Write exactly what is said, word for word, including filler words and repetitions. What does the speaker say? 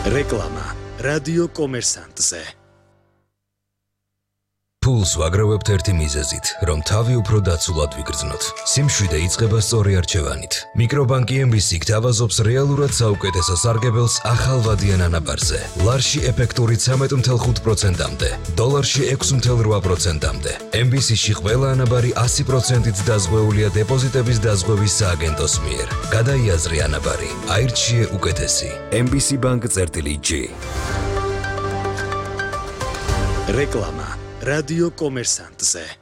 რეკლამა რადიო კომერსანტზე. Pulse ვაგროვებთ ერთი მიზეზით, რომ თავი უფრო დაცულად ვიგრძნოთ. სიმშვიდე იწყება სწორი არჩევანით. მიკრობანკი ემ ბი სი გთავაზობს რეალურად საუკეთესო სარგებელს ახალ ვადიან ანაბარზე. ლარში ეფექტური ცამეტ ათი ხუთი პროცენტამდე, დოლარში ექვსი ათი რვა პროცენტამდე. ემ ბი სი-ში ყველა ანაბარი ასი პროცენტით დაზღვეულია დეპოზიტების დაზღვევის სააგენტოს მიერ. გადაიაზრე ანაბარი, აირჩიე უკეთესი. ემ ბი სი Bank წერტილი ჯი. რეკლამა რადიო კომერსანტზე.